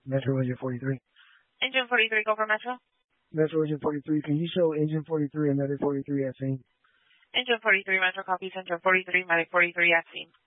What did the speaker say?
Metro Engine 43. Engine 43, go for Metro. Metro Engine 43, can you show Engine 43 and Medic 43 at scene? Engine 43, Metro copies. Engine 43, Medic 43 at scene.